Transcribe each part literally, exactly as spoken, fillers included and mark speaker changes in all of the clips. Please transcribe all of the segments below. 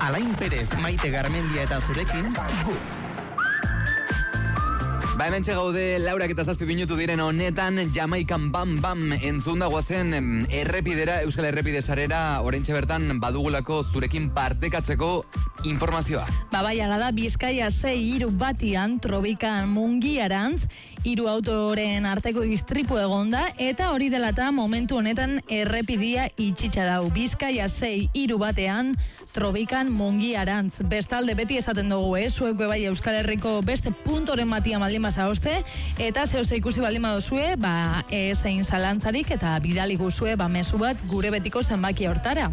Speaker 1: Alain Perez, Maite Garmendia eta zurekin, gu.
Speaker 2: Ba, hemen gaude Laurak eta zazpi minutu diren honetan Jamaikan Bam Bam entzun dagoazen errepidera, Euskal Errepide sarera oraintxe bertan badugulako zurekin partekatzeko informazioa.
Speaker 3: Ba, bai, ala da, Bizkaia sei hiru batian Trobikan Mungiarantz hiru autoren arteko istripu egonda eta hori dela eta momentu honetan errepidia itxitxa dau. Bizkaia sei hiru batean Trobikan Mungiarantz. Bestalde beti esaten dugu, eh? Zuek bai Euskal Herriko beste puntoren batian baldin bazaoste eta zehose ikusi baldin badozue, ba, ezein zalantzarik eta bidali guzue, ba, mezu bat gure betiko zenbaki hortara.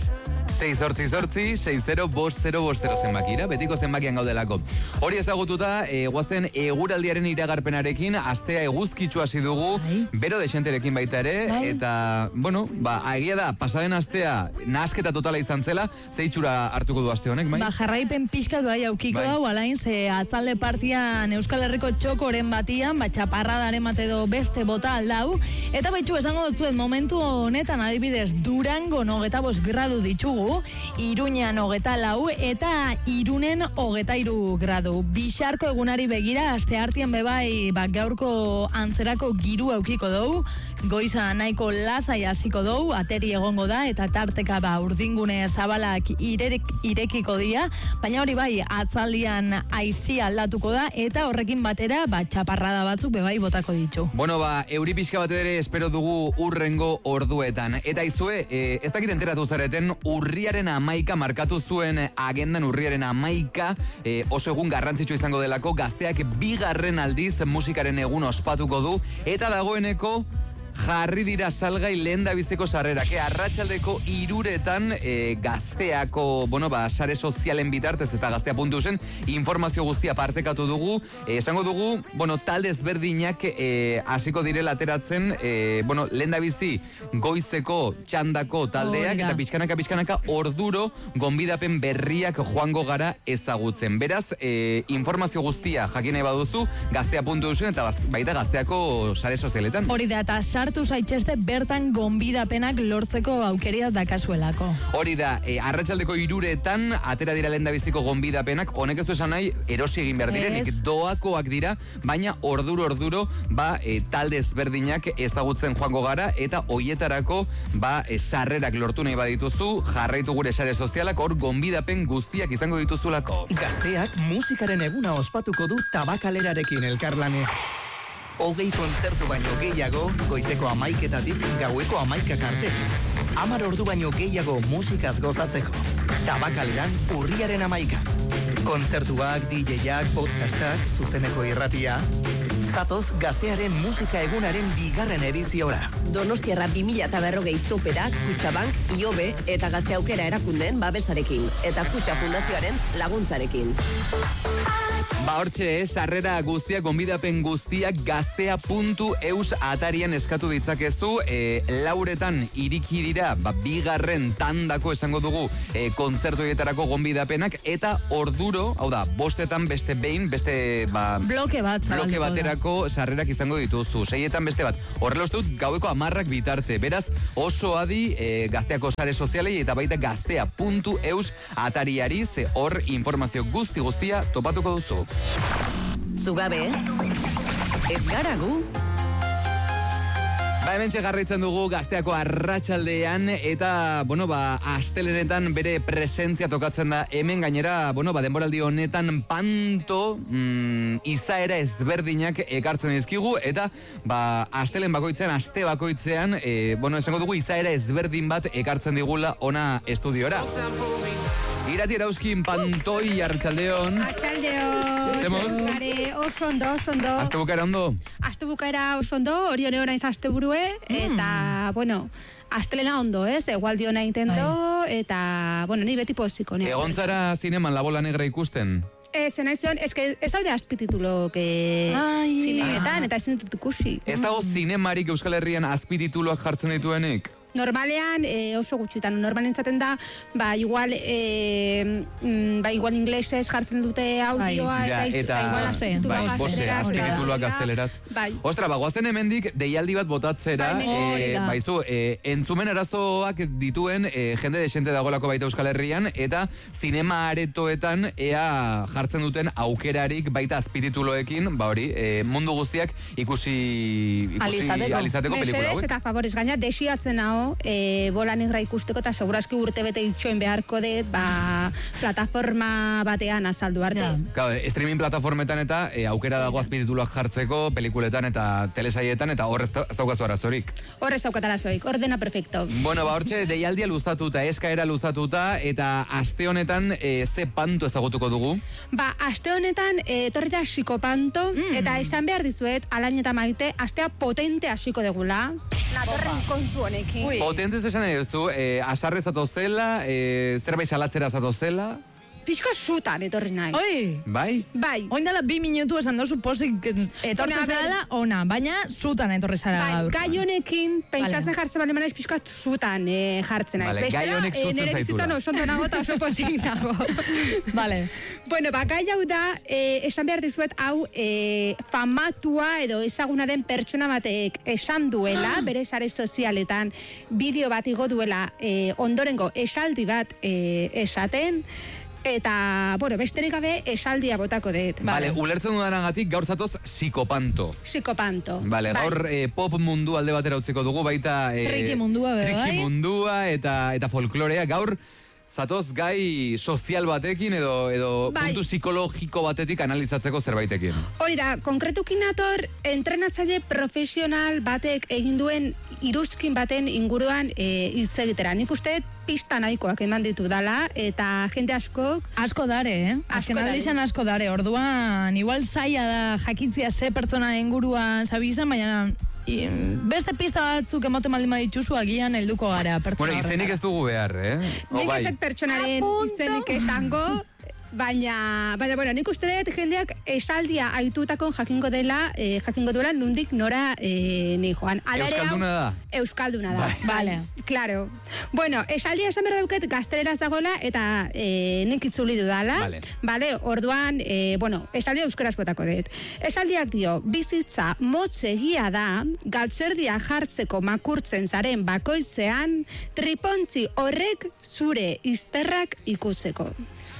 Speaker 2: sei zortzi zortzi, sei zero bost zero bost zero zenbakira, betiko zenbakian gaudelako. Hori ezagututa, e, guazen eguraldiaren iragarpenarekin, astea eguzkitzu hasi dugu, Ai. bero desenterekin baita ere, Ai. eta, bueno, ba, egia da, pasaden astea nahasketa totala izan zela, zeitxura hartuko du aste honek, bai?
Speaker 3: Ba, jarraipen pixka du aukiko bai. Dau, alain, ze atzalde partian Euskal Herriko txokoren batian, ba, txaparradaren matedo beste bota aldau, eta baitxu esango dutzuet momentu honetan adibidez Durango hogeta bost gradu ditugu, Iruñan hogeta lau eta Irunen hogeta hiru gradu. Bixarko egunari begira, aste hartian bebai ba, gaurko antzerako giru aukiko dou, goiza nahiko lasai hasiko dou, ateri egongo da eta tarteka ba, urdingune zabalak irek, irekiko dira, baina hori bai atzaldian aizia aldatuko da eta horrekin batera ba, txaparrada batzuk bebai botako ditu.
Speaker 2: Bueno, ba, euri pixka bat ere espero dugu urrengo orduetan. Eta izue, e, ez dakit enteratu zareten, urriaren amaika markatu zuen agendan urriaren amaika, e, oso egun garrantzitsu izango delako, gazteak bigarren aldiz musikaren egun ospatuko du, eta dagoeneko jarri dira salgai lehen da biziko sarrerak. E, arratsaldeko iruretan e, gazteako, bueno, ba, sare sozialen bitartez eta gaztea puntu zen, informazio guztia partekatu dugu. E, esango dugu, bueno, talde ezberdinak e, hasiko direla ateratzen, e, bueno, lehen da bizi goizeko txandako taldeak, oh, eta pixkanaka pixkanaka orduro gonbidapen berriak joango gara ezagutzen. Beraz, e, informazio guztia jakine baduzu, gaztea puntu zen, eta baita gazteako sare sozialetan.
Speaker 3: Hori da, eta hartu zaitxeste bertan gonbidapenak lortzeko aukeria dakazuelako.
Speaker 2: Hori da, e, arratsaldeko iruretan atera dira lendabiziko gonbidapenak, honek ez du esan nahi erosi egin behar direnik, doakoak dira, baina orduro orduro ba, e, talde ezberdinak ezagutzen joango gara eta hoietarako ba, e, sarrerak lortu nahi badituzu, jarraitu gure sare sozialak, hor gonbidapen guztiak izango dituzulako.
Speaker 1: Gazteak musikaren eguna ospatuko du tabakalerarekin elkarlane. Hogei kontzertu baino gehiago, goizeko amaiketatik gaueko amaikak arte. Hamar ordu baino gehiago musikaz gozatzeko. Tabakaleran urriaren amaika. Kontzertuak, D J-ak, podcastak, zuzeneko irratia. Zatoz gaztearen musika egunaren bigarren ediziora.
Speaker 4: Donostiarra bi mila berrogei toperak, Kutxabank, Iobe eta Gazte Aukera erakundeen babesarekin. Eta Kutxa Fundazioaren laguntzarekin.
Speaker 2: Ba hortxe, sarrera guztiak, gonbidapen guztiak gaztea puntu eus atarian eskatu ditzakezu. E, lauretan iriki dira, ba, bigarren tandako esango dugu e, kontzertuetarako gonbidapenak, eta orduro, hau da, bostetan beste behin, beste ba,
Speaker 3: bloke bat
Speaker 2: bloke baterako sarrerak izango dituzu. Seietan beste bat. Horrela uste dut gaueko amarrak bitarte. Beraz, oso adi e, gazteako sare sozialei eta baita gaztea puntu eus atariari, ze hor informazio guzti guztia topatuko duzu.
Speaker 4: Zugabe, ez gara gu?
Speaker 2: Ba, hemen txegarritzen dugu gazteako arratsaldean eta, bueno, ba, astelenetan bere presentzia tokatzen da hemen gainera, bueno, ba, denboraldi honetan panto mm, izaera ezberdinak ekartzen dizkigu eta, ba, astelen bakoitzean, aste bakoitzean, e, bueno, esango dugu izaera ezberdin bat ekartzen digula ona estudiora. Irati Erauzkin Pantoi, arratsaldeon.
Speaker 5: Arratsaldeon.
Speaker 2: Zemos?
Speaker 5: Gare, oso ondo, oso ondo.
Speaker 2: Aste bukaera ondo?
Speaker 5: Aste bukaera oso ondo, hori hori hori aste burue, eta, bueno, astelena ondo, ez? Egualdi hona intento, eta, bueno, ni beti poziko.
Speaker 2: Egon zara zineman La Bola Negra ikusten?
Speaker 5: Eh, zenaizion, ez que ez haude azpititulo que zinemetan, eta ezin dut ikusi.
Speaker 2: Ez dago zinemarik Euskal Herrian azpitituloak jartzen dituenik?
Speaker 5: normalean e, oso gutxitan. Normalen zaten da, ba, igual, e, mm, ba, igual inglesez jartzen dute audioa,
Speaker 2: ja,
Speaker 5: eta,
Speaker 2: eta,
Speaker 5: igual
Speaker 2: bai, bose, azpitituluak gazteleraz.
Speaker 5: Bai.
Speaker 2: Ostra, ba, goazen hemendik deialdi bat botatzera,
Speaker 5: Bai,
Speaker 2: e, baizu, e, entzumen arazoak dituen e, jende desente dagoelako baita Euskal Herrian, eta zinema aretoetan ea jartzen duten aukerarik baita azpitituloekin, ba hori, e, mundu guztiak ikusi, ikusi alizateko pelikula
Speaker 5: Mesedez
Speaker 2: hauek.
Speaker 5: eta favorez gaina, desiatzen hau, e, bola negra ikusteko, eta segurazki urte bete itxoen beharko dut, ba, plataforma batean azaldu arte.
Speaker 3: Ja.
Speaker 2: Claro, streaming plataformetan eta e, aukera dago azpitituloak jartzeko pelikuletan eta telesaietan, eta hor ez da- ez daukazu arazorik.
Speaker 5: Horrez aukatarazoik, ordena perfecto.
Speaker 2: Bueno, ba, hortxe, deialdia luzatuta, eskaera luzatuta, eta aste honetan e, ze panto ezagutuko dugu?
Speaker 5: Ba, aste honetan, e, etorri da psikopanto, eta esan behar dizuet, alain eta maite, astea potente hasiko degula. Natorren kontu honekin.
Speaker 3: Ui.
Speaker 2: Potentez esan nahi duzu, e, asarre zatozela, e, zerbait salatzera zatozela,
Speaker 5: Pixko zutan etorri naiz.
Speaker 3: Oi,
Speaker 2: bai?
Speaker 5: Bai.
Speaker 3: oin dela bi minutu esan dozu pozik etortzen
Speaker 5: Ona, ber-
Speaker 3: zara ona, baina zutan etorri zara
Speaker 5: Bai,
Speaker 3: gaur.
Speaker 5: gai honekin, pentsatzen
Speaker 3: Vale.
Speaker 5: jartzen bale manaiz pixkat zutan e, jartzen naiz.
Speaker 2: Vale, gai honek
Speaker 5: eh,
Speaker 2: zutzen
Speaker 5: nire
Speaker 2: zaitula.
Speaker 5: bizitzan oso ondo nago eta oso pozik nago.
Speaker 3: Vale.
Speaker 5: Bueno, ba, gai hau da, e, esan behar dizuet, hau e, famatua edo ezaguna den pertsona batek esan duela, bere sare sozialetan, bideo bat igo duela, e, ondorengo esaldi bat e, esaten, eta, bueno, besterik gabe esaldia botako dut.
Speaker 2: Vale, ulertzen dudanagatik gaur zatoz psikopanto.
Speaker 5: Psikopanto.
Speaker 2: Vale,
Speaker 5: Bai.
Speaker 2: gaur eh, pop mundu alde batera utziko dugu, baita... Eh,
Speaker 3: Triki mundua be,
Speaker 2: triki
Speaker 3: bai?
Speaker 2: mundua eta, eta folklorea. Gaur zatoz gai sozial batekin edo, edo
Speaker 5: Bai.
Speaker 2: puntu psikologiko batetik analizatzeko zerbaitekin.
Speaker 5: Hori da, konkretukin nator, entrenatzaile profesional batek egin duen iruzkin baten inguruan e, hitz egitera. Nik uste pista nahikoak eman ditu dala, eta jende askok,
Speaker 3: Asko dare, eh? Azken
Speaker 5: dare.
Speaker 3: aldizan asko dare. Orduan, igual zaila da jakitzia ze pertsona inguruan zabizan, baina i, beste pista batzuk emoten baldin badituzu agian helduko gara pertsona
Speaker 2: Bueno, izenik ez dugu behar, eh? O,
Speaker 5: nik
Speaker 2: bai.
Speaker 5: ezek pertsonaren
Speaker 3: Apunto.
Speaker 5: izenik esango, baina, baina, bueno, nik uste dut jendeak esaldia aitutakon jakingo dela, e, jakingo duela nundik nora e, ni joan. Hala ere hau-
Speaker 2: Euskalduna da?
Speaker 5: Euskalduna da.
Speaker 2: Bai.
Speaker 3: Vale.
Speaker 5: Claro. Bueno, esaldia esan behar dauket gaztelera zagola eta e, nik itzuli dudala.
Speaker 2: Vale.
Speaker 5: Vale, orduan, e, bueno, esaldia euskaraz botako dut. Esaldiak dio, bizitza motzegia da, galtzerdia jartzeko makurtzen zaren bakoitzean, tripontzi horrek zure izterrak ikusteko.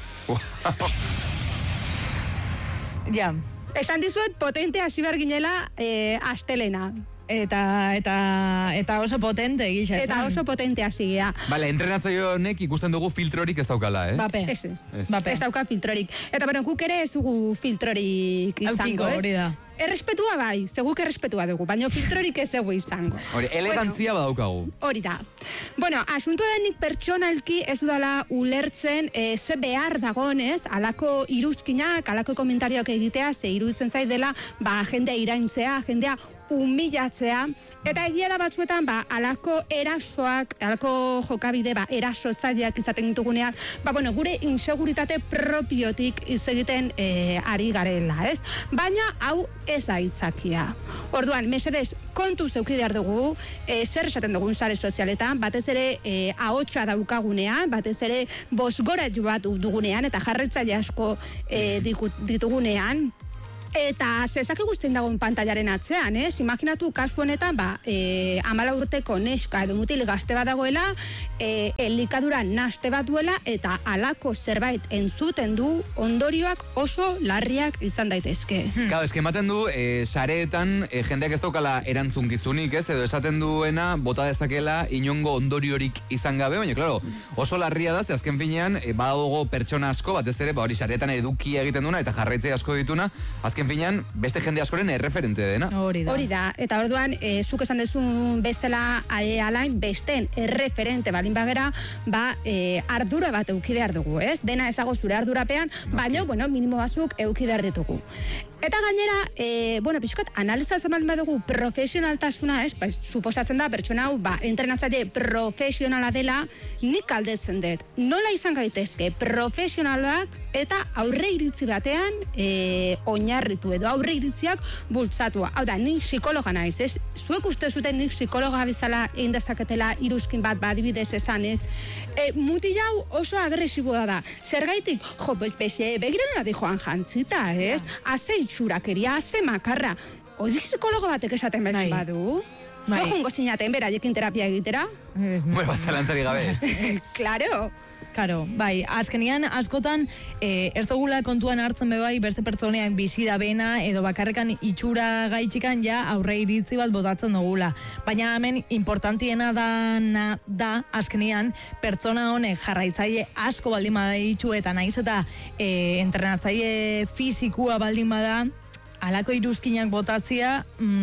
Speaker 3: Ja.
Speaker 5: Esan dizuet, potente hasi behar ginela e, astelena.
Speaker 3: Eta, eta, eta oso potente gisa
Speaker 5: Eta
Speaker 3: esan.
Speaker 5: oso potente hasi gea.
Speaker 2: Vale, entrenatzaile honek ikusten dugu filtrorik ez daukala, eh?
Speaker 3: Bape.
Speaker 5: Ez ez.
Speaker 2: Ez.
Speaker 3: Bape.
Speaker 5: Ez dauka filtrorik. Eta bueno, guk ere ez dugu filtrorik izango,
Speaker 3: Aukiko,
Speaker 5: ez?
Speaker 3: hori da.
Speaker 5: Errespetua bai, zeguk errespetua dugu, baina filtrorik ez dugu izango.
Speaker 2: Hori, elegantzia badaukagu.
Speaker 5: Hori da. Bueno, asuntua da nik pertsonalki ez dudala ulertzen e, ze behar dagonez, alako iruzkinak, alako komentarioak egitea, ze iruditzen zait dela, ba, jendea iraintzea, jendea humilatzea, eta egia da batzuetan, ba, alako erasoak, alako jokabide, ba, eraso zailak izaten ditugunean, ba, bueno, gure inseguritate propiotik hitz egiten e, ari garela, ez? Baina, hau ez da hitzakia. Orduan, mesedez, kontu zeuki behar dugu, e, zer esaten dugun sare sozialetan, batez ere e, ahotsa daukagunean, batez ere bosgorailu bat dugunean, eta jarretzaile asko e, diku- ditugunean, eta zezak guztien dagoen pantailaren atzean, ez? Imaginatu kasu honetan, ba, e, amala urteko neska edo mutil gazte bat dagoela, e, elikadura naste bat duela, eta alako zerbait entzuten du ondorioak oso larriak izan daitezke.
Speaker 2: Claro, eske ematen du, e, sareetan e, jendeak ez daukala erantzunkizunik, ez? Edo esaten duena bota dezakela inongo ondoriorik izan gabe, baina, claro, oso larria da, ze azken finean, e, badago pertsona asko, batez ere, ba hori sareetan edukia egiten duna, eta jarraitzea asko dituna, azken finean, beste jende askoren erreferente dena.
Speaker 3: Hori da.
Speaker 5: Hori da, eta orduan, e, zuk esan dezun bezala e, alain, besten erreferente balin bagera, ba, e, ardura bat euki behar dugu, ez? Dena ezago zure ardurapean, baina, bueno, minimo batzuk euki behar ditugu. Eta gainera, e, bueno, pixkat, analizatzen baldin badugu profesionaltasuna, ez, ba, suposatzen da, pertsona hau, ba, entrenatzaile profesionala dela, nik galdetzen dut. Nola izan gaitezke profesionalak eta aurre iritzi batean e, oinarritu edo aurre iritziak bultzatua. Hau da, nik psikologa naiz, ez? Zuek uste zuten nik psikologa bezala egin dezaketela iruzkin bat, ba, adibidez esan, ez? E, mutil hau oso agresiboa da. Zergaitik, jo, bez, beze, begirela di joan jantzita, ez? Azei txurakeria, ze makarra. Hori psikologo batek esaten behar badu? Bai. Jo jungo zinaten beraiekin terapia egitera?
Speaker 2: Bueno, bazalantzari gabe ez.
Speaker 5: Claro.
Speaker 3: Karo, bai, azkenian askotan eh, ez dugula kontuan hartzen be bai beste pertsoneak bizi da bena edo bakarrekan itxura gaitxikan ja aurre iritzi bat botatzen dugula. Baina hemen importantiena da, na, da azkenian pertsona honek jarraitzaile asko baldin bada itxu eta naiz eta eh, entrenatzaile fizikua baldin bada alako iruzkinak botatzia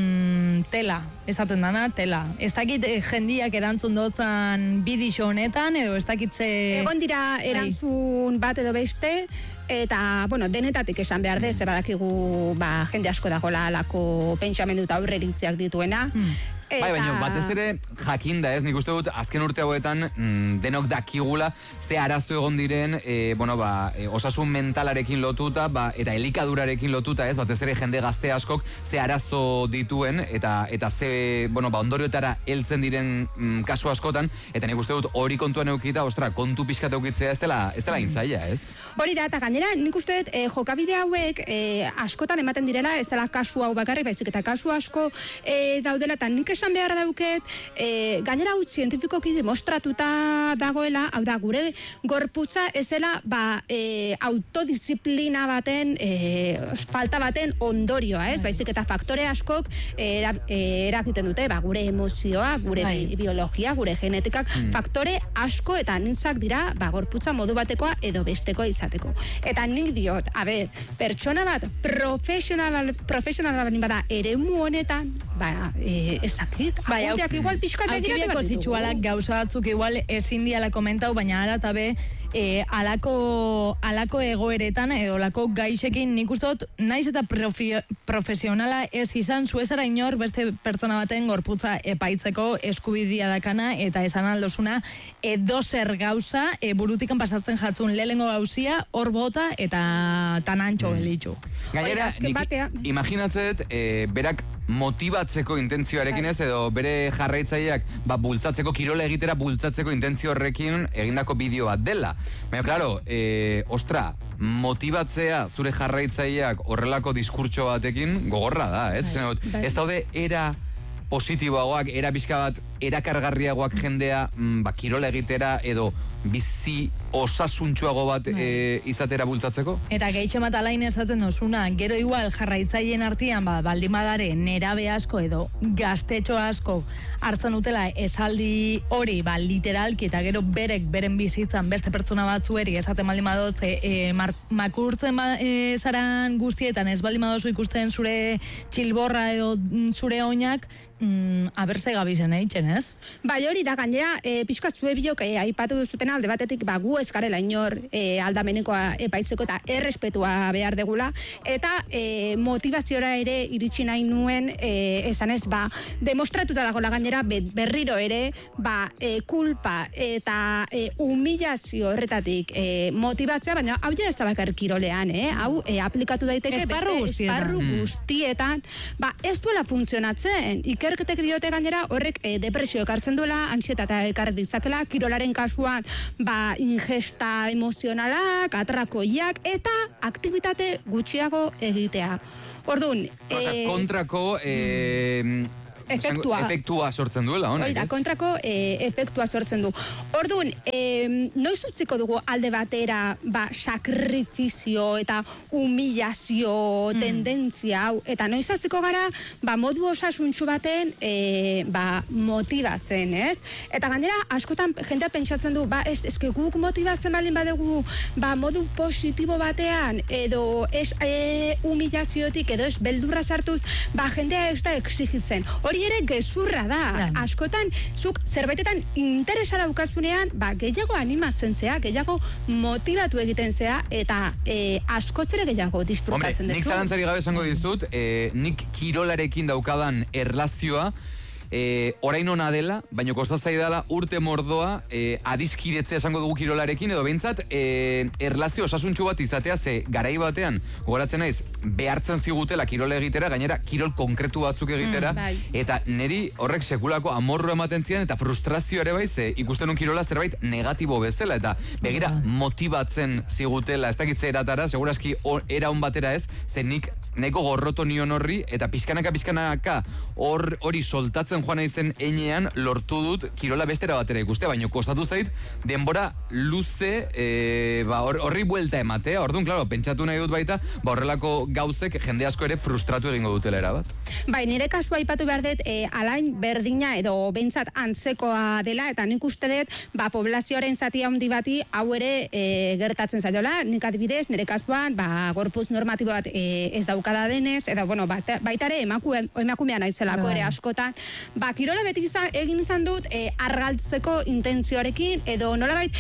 Speaker 3: mm, tela, esaten dana, tela. Ez dakit eh, jendiak erantzun dotzan bidixo honetan, edo ez dakit ze...
Speaker 5: Egon dira erantzun bat edo beste, eta, bueno, denetatik esan behar de, ze badakigu, ba, jende asko dagoela alako pentsamendu eta aurreritziak dituena.
Speaker 3: Hmm.
Speaker 2: Bai, baina batez ere jakinda ez, nik uste dut azken urte hauetan mm, denok dakigula ze arazo egon diren e, bueno, ba, e, osasun mentalarekin lotuta ba, eta elikadurarekin lotuta ez, batez ere jende gazte askok ze arazo dituen eta eta ze bueno, ba, ondorioetara heltzen diren mm, kasu askotan eta nik uste dut hori kontuan eukita, ostra, kontu pixkat eukitzea ez dela, ez dela inzaila, ez?
Speaker 5: Hori da, eta gainera nik uste dut e, jokabide hauek e, askotan ematen direla, ez dela kasu hau bakarrik, baizik eta kasu asko e, daudela, eta nik esan behar dauket, e, gainera hau zientifikoki demostratuta dagoela, hau da, gure gorputza ez dela, ba, e, autodisziplina baten, e, falta baten ondorioa, ez? Baizik eta faktore askok era, e, erakiten dute, ba, gure emozioa, gure bi, biologia, gure genetikak, mm. faktore asko eta nintzak dira, ba, gorputza modu batekoa edo bestekoa izateko. Eta nik diot, a ber, pertsona bat profesional, profesional bada eremu honetan, ba, e, ezakit,
Speaker 3: bai,
Speaker 5: apunteak igual pixka begiratu
Speaker 3: bat ditugu. Gauza batzuk igual ezin diala komentau, baina ala eta be, e, alako, alako egoeretan edo alako gaixekin nik uste dut, naiz eta profi, profesionala ez izan, zuezara inor beste pertsona baten gorputza epaitzeko eskubidia dakana eta esan aldosuna edo zer gauza e, burutikan pasatzen jatzun lehengo gauzia hor bota eta tan antxo gelitxu.
Speaker 2: Gainera, nik imaginatzet, e, berak motibatzeko intentzioarekin ez, edo bere jarraitzaileak ba, bultzatzeko, kirola egitera bultzatzeko intentzio horrekin egindako bideo bat dela. Baina, klaro, e, ostra, motibatzea zure jarraitzaileak horrelako diskurtso batekin gogorra da, ez? Bai, bai. Ez daude era positiboagoak, era bizka bat, erakargarriagoak jendea mm, ba, kirola egitera edo bizi osasuntxuago bat e, izatera bultzatzeko? Eta
Speaker 3: gehitxo bat alain esaten dozuna, gero igual jarraitzaileen artean ba, baldimadare nerabe asko edo gaztetxo asko hartzen utela esaldi hori ba, literalki eta gero berek beren bizitzan beste pertsona batzueri esaten baldimadot e, e, makurtzen ba, e, zaran guztietan ez baldimadozu ikusten zure txilborra edo zure oinak mm, aberse gabizen eitzen, ez?
Speaker 5: Bai, hori da, gainera, e, pixkat zue biok e, aipatu duzuten alde batetik, ba, gu eskarela inor e, aldamenekoa epaitzeko eta errespetua behar degula, eta e, motivaziora ere iritsi nahi nuen, e, esan ez, ba, demostratuta dagoela gainera berriro ere, ba, e, kulpa eta e, humilazio horretatik e, motibatzea, baina hau ja ez da bakar kirolean, eh? Hau e, aplikatu daiteke
Speaker 3: esparru guztietan.
Speaker 5: Esparru guztietan, ba, ez duela funtzionatzen, ikerketek diote gainera horrek e, depresio ekartzen duela, antsietatea ekar ditzakela, kirolaren kasuan, ba, ingesta emozionalak, atrakoiak, eta aktivitate gutxiago egitea. Orduan,
Speaker 2: Osa, e... kontrako... E...
Speaker 5: Efektua.
Speaker 2: Efektua sortzen duela, honek,
Speaker 5: Oida, kontrako e, efektua sortzen du. Orduan, e, noiz utziko dugu alde batera ba, sakrifizio eta humilazio mm. tendentzia hau, eta noiz hasiko gara ba, modu osasuntxu baten e, ba, motibatzen, ez? Eta gainera, askotan jendea pentsatzen du, ba, ez, eske guk motibatzen balin badegu ba, modu positibo batean, edo ez e, humilaziotik, edo ez beldurra sartuz, ba, jendea ez da exigitzen. hori ere gezurra da.
Speaker 3: Ja.
Speaker 5: Askotan, zuk zerbaitetan interesa daukazunean, ba, gehiago animatzen zea, gehiago motivatu egiten zea, eta e, askoz ere gehiago disfrutatzen
Speaker 2: Hombre, nik
Speaker 5: duzu.
Speaker 2: zalantzari gabe esango dizut, eh, nik kirolarekin daukadan erlazioa, E, orain ona dela, baina kostatzai dela urte mordoa e, adiskidetzea esango dugu kirolarekin, edo behintzat e, erlazio osasuntxu bat izatea, ze garai batean, gogoratzen naiz, behartzen zigutela kirola egitera, gainera kirol konkretu batzuk egitera,
Speaker 5: Mm, bai.
Speaker 2: eta neri horrek sekulako amorru ematen zian, eta frustrazio ere bai, ze ikusten un kirola zerbait negatibo bezala, eta begira motibatzen zigutela, ez dakitze eratara, seguraski or, era on batera ez, ze nik neko gorroto nion horri, eta pixkanaka pixkanaka hor hori soltatzen joan naizen enean lortu dut kirola bestera batera ikuste, baina kostatu zait denbora luze e, ba, hor, horri buelta ematea. Orduan, klaro, pentsatu nahi dut baita, ba, horrelako gauzek jende asko ere frustratu egingo dutela erabat.
Speaker 5: Bai, nire kasua aipatu behar dut, e, alain berdina edo behintzat antzekoa dela, eta nik uste dut, ba, poblazioaren zati handi bati hau ere e, gertatzen zaiola. Nik adibidez, nire kasuan, ba, gorputz normatibo bat e, ez daukada denez, eta, bueno, baita, baita ere emakume, emakumea naizelako ere askotan, ba, kirola beti izan, egin izan dut e, argaltzeko intentzioarekin, edo nolabait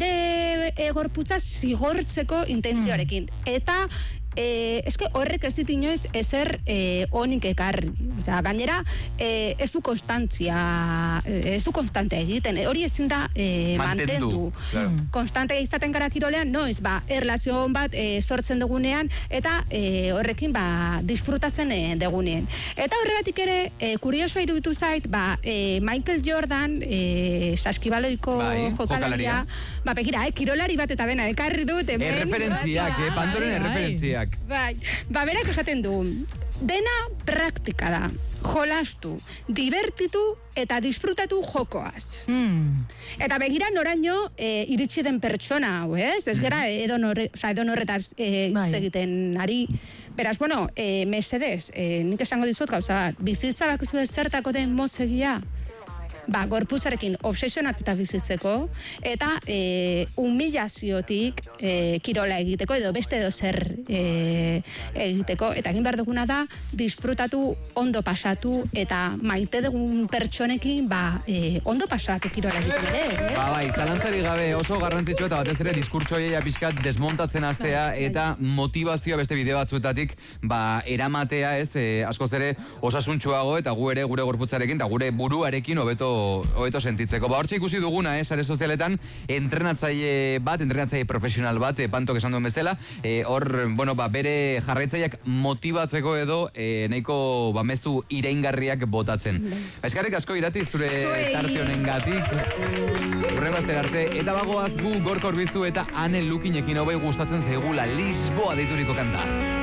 Speaker 5: nire e, gorputza zigortzeko intentzioarekin. Eta E, eske horrek ez dit inoiz ezer e, onik ekarri. Osea, gainera, e, ez du konstantzia, ez du konstante egiten. E, hori ezin da e,
Speaker 2: Mantendu,
Speaker 5: mantendu.
Speaker 2: claro.
Speaker 5: Konstante izaten gara kirolean, noiz, ba, erlazio bat e, sortzen dugunean, eta e, horrekin, ba, disfrutatzen e, dugunean. Eta horregatik ere, e, kuriosoa iruditu zait, ba, e, Michael Jordan, e, saskibaloiko
Speaker 2: Bai,
Speaker 5: jokalaria, ba, begira, eh, kirolari bat eta dena, ekarri dut, hemen.
Speaker 2: Erreferentziak, eh, Pantoren
Speaker 3: bai, bai.
Speaker 2: erreferentziak.
Speaker 5: Bai, ba, berak esaten du, dena praktika da, jolastu, divertitu eta disfrutatu jokoaz.
Speaker 3: Mm.
Speaker 5: Eta begira noraino e, iritsi den pertsona hau, ez? Ez gara edon horre, oza, edon horretaz e,
Speaker 3: Bai.
Speaker 5: hitz egiten ari. Beraz, bueno, e, mesedez, e, nik esango dizut gauza bat, bizitza bakizu zertako den motzegia, ba, gorputzarekin obsesionatuta bizitzeko, eta e, humilaziotik e, kirola egiteko, edo beste edo zer e, egiteko, eta egin behar duguna da, disfrutatu, ondo pasatu, eta maite dugun pertsonekin, ba, e, ondo pasatu kirola egiten ere, eh?
Speaker 2: Ba, bai, zalantzari gabe oso garrantzitsua eta batez ere diskurtsoia pixkat desmontatzen hastea eta motivazioa beste bide batzuetatik ba, eramatea ez, e, askoz ere osasuntsuago eta gu ere gure gorputzarekin eta gure buruarekin hobeto hobeto sentitzeko. Ba, hortxe ikusi duguna, eh, sare sozialetan, entrenatzaile bat, entrenatzaile profesional bat, eh, Pantok esan duen bezala, eh, hor, bueno, ba, bere jarraitzaileak motibatzeko edo eh, nahiko ba, mezu iraingarriak botatzen. Ba, eskarrik asko Irati zure
Speaker 5: Zuei.
Speaker 2: tarte honengatik. Urrengo astera arte, eta bagoaz gu Gorka Urbizu eta Ane Lukinekin hobei gustatzen zaigula Lisboa deituriko kanta.